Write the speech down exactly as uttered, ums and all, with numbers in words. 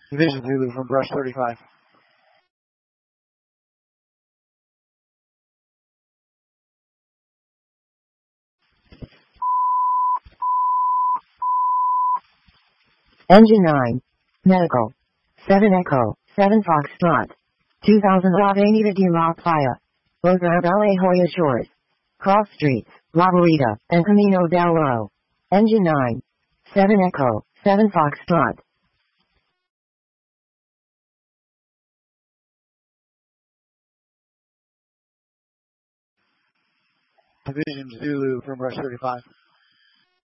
Division Zulu from Brush thirty-five. Engine nine. Medical. seven Echo, seven Foxtrot. two thousand La Avenida de la Playa. Boca Valley Hoya Shores. Cross Streets, La Bonita, and Camino del Oro. Engine nine. seven Echo, seven Foxtrot. Division Zulu from Brush thirty-five.